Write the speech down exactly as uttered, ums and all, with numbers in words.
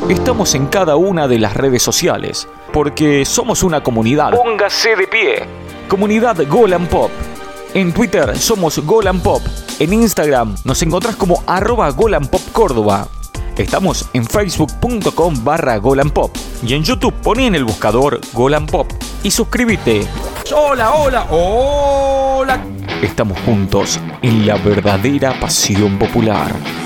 Estamos en cada una de las redes sociales, porque somos una comunidad. Póngase de pie. Comunidad Golan Pop. En Twitter somos Golan Pop. En Instagram nos encontrás como arroba Golan Pop Córdoba. Estamos en facebook.com barra Golan Pop. Y en YouTube poné en el buscador Golan Pop y suscríbete. Hola, hola, hola. Estamos juntos en la verdadera pasión popular.